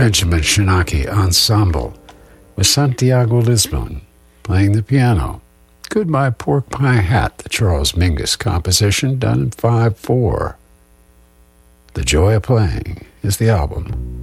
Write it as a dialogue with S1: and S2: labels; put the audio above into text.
S1: Benjamin Shinaki Ensemble with Santiago Lisbon playing the piano. Goodbye Pork Pie Hat, the Charles Mingus composition done in 5/4. The Joy of Playing is the album.